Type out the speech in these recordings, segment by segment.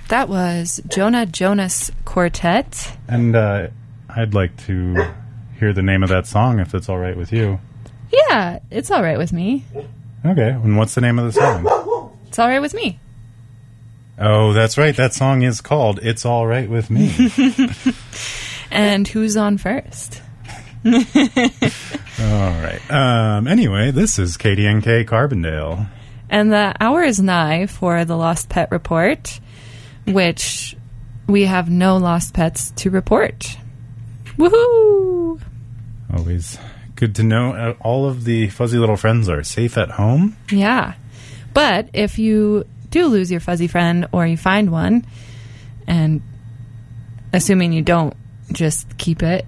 That was Jonah Jonas Quartet. And I'd like to hear the name of that song, if it's all right with you. Yeah, it's all right with me. Okay, and what's the name of the song? It's all right with me. Oh, that's right. That song is called It's All Right With Me. And who's on first? All right. Anyway, this is KDNK Carbondale. And the hour is nigh for the Lost Pet Report, which we have no lost pets to report. Woohoo! Always good to know all of the fuzzy little friends are safe at home. Yeah. But if you do lose your fuzzy friend or you find one, and assuming you don't just keep it,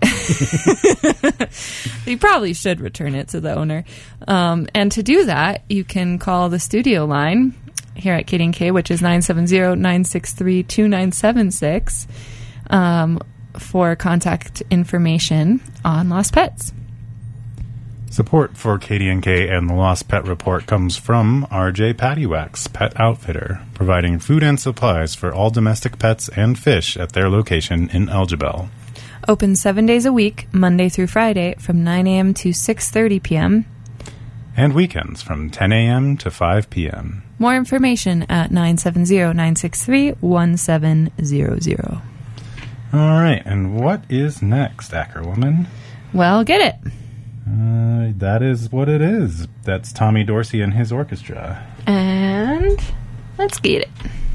you probably should return it to the owner. And to do that, you can call the studio line here at KDNK, which is 970-963-2976, for contact information on lost pets. Support for KDNK and the Lost Pet Report comes from RJ Pattywax Pet Outfitter, providing food and supplies for all domestic pets and fish at their location in Algebel. Open 7 days a week, Monday through Friday, from 9 a.m. to 6:30 p.m. And weekends from 10 a.m. to 5 p.m. More information at 970-963-1700. All right, and what is next, Ackerwoman? Well, get it. That is what it is. That's Tommy Dorsey and his orchestra. And let's get it.